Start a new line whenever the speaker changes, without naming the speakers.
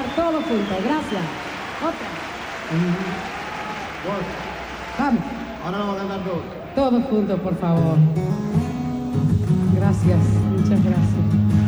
todos juntos. Gracias. Otra. Vamos.
Ahora lo vamos a cantar todos.
Todos juntos, por favor. Gracias. Muchas gracias.